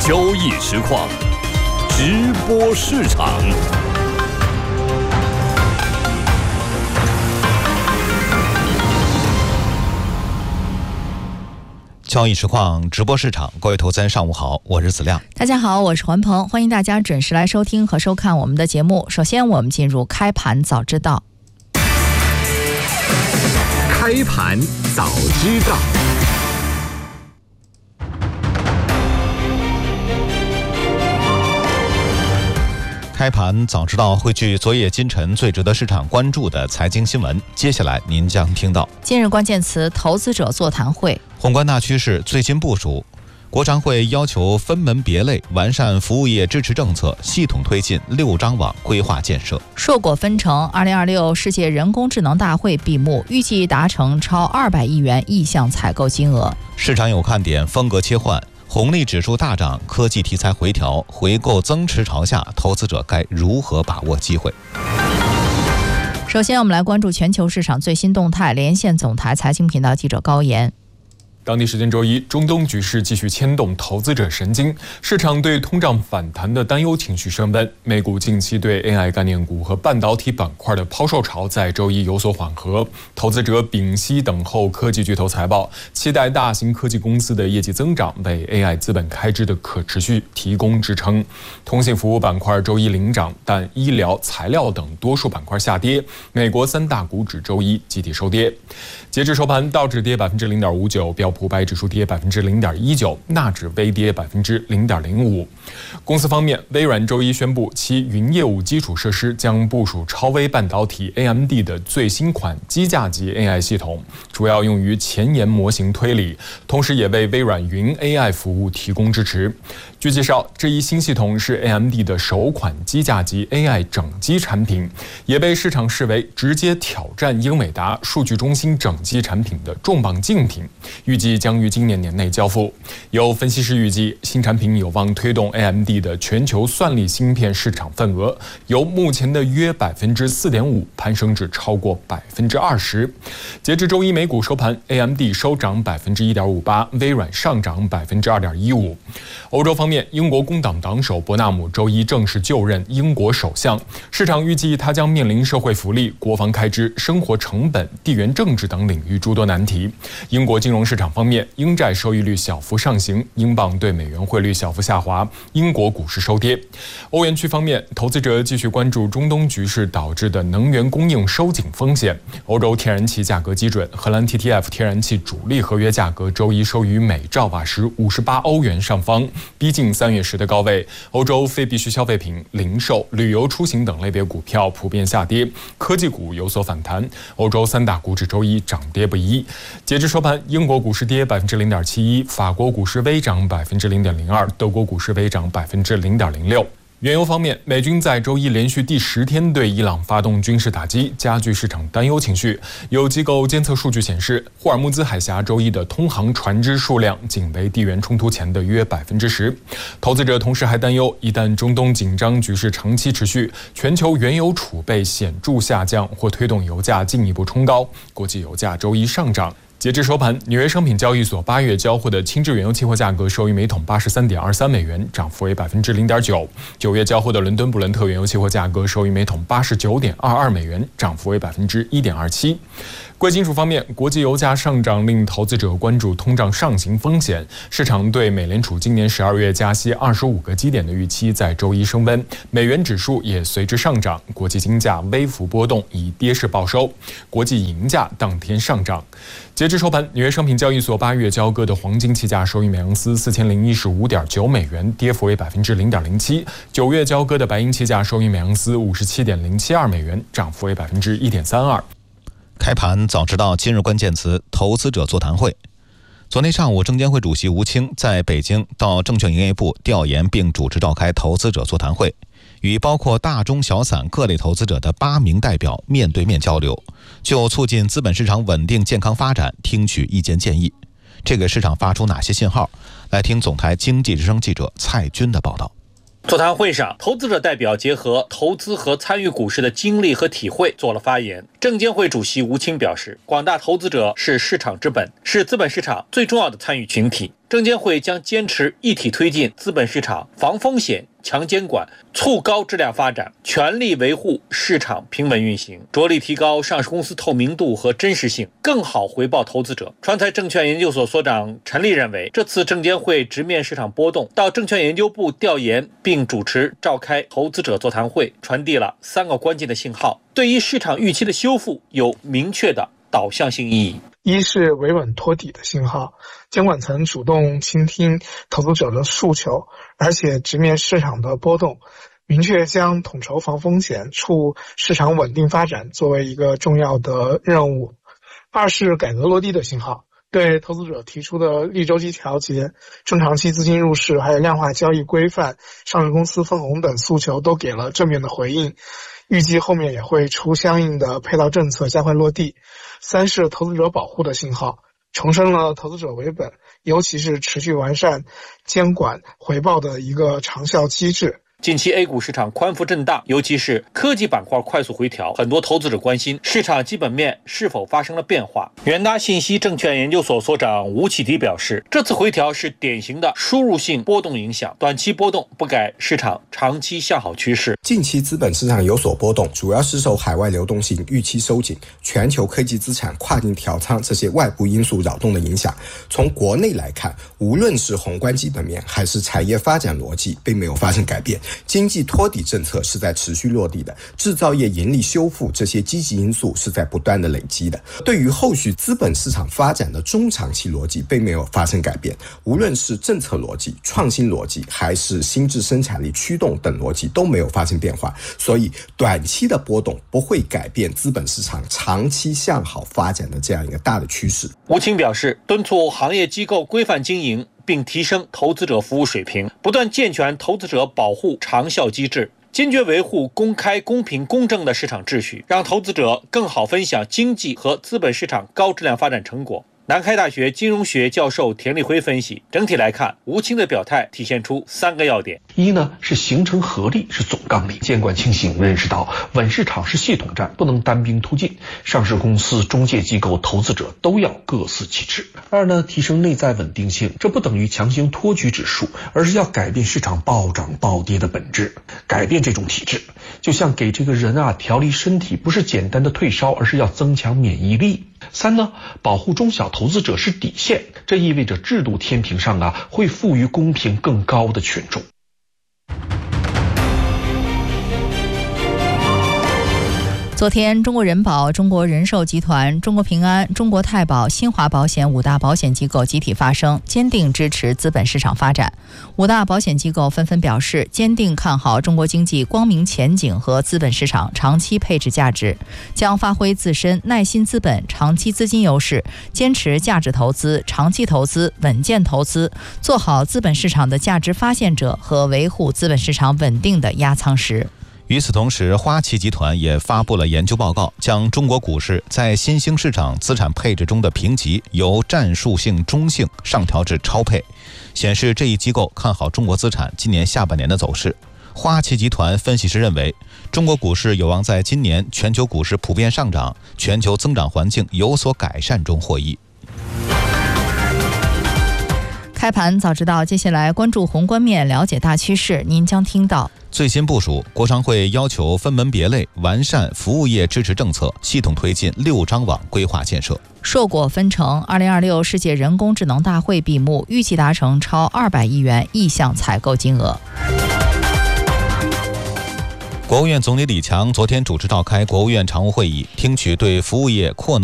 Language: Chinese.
交易实况，直播市场。 交易实况直播市场，各位投资人上午好，我是子亮。 大家好，我是环鹏，欢迎大家准时来收听和收看我们的节目。首先我们进入开盘早知道。 开盘早知道。 开盘早知道汇聚昨夜今晨最值得市场关注的财经新闻，接下来您将听到： 今日关键词，投资者座谈会； 宏观大趋势最新部署；国常会要求分门别类完善服务业支持政策，系统推进6张网规划建设； 硕果纷呈，2026世界人工智能大会闭幕，预计达成超200亿元意向采购金额。 市场有看点，风格切换。红利指数大涨，科技题材回调，回购增持潮下，投资者该如何把握机会？ 首先，我们来关注全球市场最新动态。连线总台财经频道记者高岩。 当地时间周一，中东局势继续牵动投资者神经，市场对通胀反弹的担忧情绪升温。美股近期对 AI 概念股和半导体板块的抛售潮在周一有所缓和，投资者屏息等候科技巨头财报，期待大型科技公司的业绩增长为 AI 资本开支的可持续提供支撑。通信服务板块周一领涨，但医疗、材料等多数板块下跌。美国3大股指周一集体收跌。截至收盘，道指跌0.59%，标普500指数跌0.19%，纳指微跌0.05%。公司方面，微软周一宣布，其云业务基础设施将部署超微半导体 AMD 的最新款机架级 AI 系统，主要用于前沿模型推理，同时也为微软云 AI 服务提供支持。据介绍，这一新系统是 AMD 的首款机架级 AI 整机产品，也被市场视为直接挑战英伟达数据中心整机产品的重磅竞品，预计将于今年年内交付。有分析师预计，新产品有望推动 AMD 的全球算力芯片市场份额由目前的约4.5%攀升至超过20%。截至周一美股收盘 ，AMD 收涨1.58%，微软上涨2.15%。欧洲方面，英国工党党首伯纳姆周一正式就任英国首相，市场预计他将面临社会福利、国防开支、生活成本、地缘政治等领域诸多难题。英国金融市场方面，英债收益率小幅上行，英镑对美元汇率小幅下滑，英国股市收跌。欧元区方面，投资者继续关注中东局势导致的能源供应收紧风险。欧洲天然气价格基准，荷兰 TTF 天然气主力合约价格周一收于每兆瓦时58欧元上方，逼近3月时的高位。欧洲非必需消费品、零售、旅游出行等类别股票普遍下跌，科技股有所反弹。欧洲3大股指周一涨跌不一。截至收盘，英国股市跌0.71%，法国股市微涨0.02%，德国股市微涨0.06%。原油方面，美军在周一连续第10天对伊朗发动军事打击，加剧市场担忧情绪。有机构监测数据显示，霍尔木兹海峡周一的通航船只数量仅为地缘冲突前的约10%。投资者同时还担忧，一旦中东紧张局势长期持续，全球原油储备显著下降，或推动油价进一步冲高，国际油价周一上涨。截至收盘，纽约商品交易所8月交货的轻质原油期货价格收于每桶83.23美元，涨幅为0.9%。9月交货的伦敦布伦特原油期货价格收于每桶89.22美元，涨幅为1.27%。贵金属方面，国际油价上涨令投资者关注通胀上行风险，市场对美联储今年12月加息25个基点的预期在周一升温，美元指数也随之上涨，国际金价微幅波动，以跌势报收，国际银价当天上涨。截至收盘，纽约商品交易所8月交割的黄金期价收于每盎司4015.9美元，跌幅为0.07%。9月交割的白银期价收于每盎司57.072美元，涨幅为1.32%。 开盘早知道今日关键词，投资者座谈会。昨天上午，证监会主席吴清在北京到证券营业部调研并主持召开投资者座谈会，与包括大中小散各类投资者的8名代表面对面交流，就促进资本市场稳定健康发展听取意见建议。这个市场发出哪些信号？来听总台经济之声记者蔡军的报道。 座谈会上，投资者代表结合投资和参与股市的经历和体会做了发言。 证监会主席吴清表示，广大投资者是市场之本，是资本市场最重要的参与群体。证监会将坚持一体推进资本市场防风险、强监管、促高质量发展，全力维护市场平稳运行，着力提高上市公司透明度和真实性，更好回报投资者。传财证券研究所所长陈立认为，这次证监会直面市场波动，到证券研究部调研并主持召开投资者座谈会，传递了3个关键的信号，对于市场预期的修复有明确的导向性意义。 一是维稳托底的信号，监管层主动倾听投资者的诉求，而且直面市场的波动，明确将统筹防风险、促市场稳定发展作为一个重要的任务。二是改革落地的信号，对投资者提出的逆周期调节、中长期资金入市，还有量化交易规范、上市公司分红等诉求都给了正面的回应，预计后面也会出相应的配套政策加快落地。三是投资者保护的信号，重申了投资者为本，尤其是持续完善监管回报的一个长效机制。 近期 A 股市场宽幅震荡，尤其是科技板块快速回调，很多投资者关心市场基本面是否发生了变化。元达信息证券研究所所长吴启迪表示，这次回调是典型的输入性波动影响，短期波动不改市场长期向好趋势。 近期资本市场有所波动，主要是受海外流动性预期收紧、全球科技资产跨境调仓这些外部因素扰动的影响。从国内来看，无论是宏观基本面还是产业发展逻辑并没有发生改变，经济托底政策是在持续落地的，制造业盈利修复这些积极因素是在不断的累积的。对于后续资本市场发展的中长期逻辑并没有发生改变，无论是政策逻辑、创新逻辑还是新质生产力驱动等逻辑都没有发生变化，所以短期的波动不会改变资本市场长期向好发展的这样一个大的趋势。 吴清表示，敦促行业机构规范经营，并提升投资者服务水平，不断健全投资者保护长效机制，坚决维护公开、公平、公正的市场秩序，让投资者更好分享经济和资本市场高质量发展成果。南开大学金融学教授田立辉分析，整体来看，吴清的表态体现出3个要点。 一呢是形成合力，是总纲领，监管清醒，认识到稳市场是系统战，不能单兵突进，上市公司、中介机构、投资者都要各司其职。二呢，提升内在稳定性，这不等于强行托举指数，而是要改变市场暴涨暴跌的本质，改变这种体制。就像给这个人调理身体，不是简单的退烧，而是要增强免疫力。三呢，保护中小投资者是底线，这意味着制度天平上会赋予公平更高的权重。 昨天，中国人保、中国人寿集团、中国平安、中国太保、新华保险5大保险机构集体发声，坚定支持资本市场发展。5大保险机构纷纷表示，坚定看好中国经济光明前景和资本市场长期配置价值，将发挥自身耐心资本、长期资金优势，坚持价值投资、长期投资、稳健投资，做好资本市场的价值发现者和维护资本市场稳定的压舱石。 与此同时，花旗集团也发布了研究报告，将中国股市在新兴市场资产配置中的评级由战术性中性上调至超配，显示这一机构看好中国资产今年下半年的走势。花旗集团分析师认为，中国股市有望在今年全球股市普遍上涨、全球增长环境有所改善中获益。 开盘早知道，接下来关注宏观面，了解大趋势。您将听到最新部署，国常会要求分门别类完善服务业支持政策，系统推进6张网规划建设。 硕果纷呈，2026世界人工智能大会闭幕，预计达成超200亿元意向采购金额。 国务院总理李强昨天主持召开国务院常务会议，听取对服务业扩能